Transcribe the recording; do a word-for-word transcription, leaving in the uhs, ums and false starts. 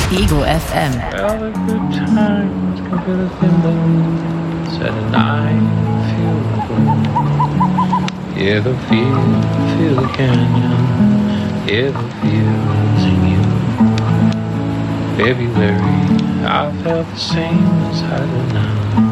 Ego F M. Well, the good times can feel the thimble, said and I feel the glow. Yeah, the feel, feel the canyon, yeah, the feels in you. February, I felt the same as I do now.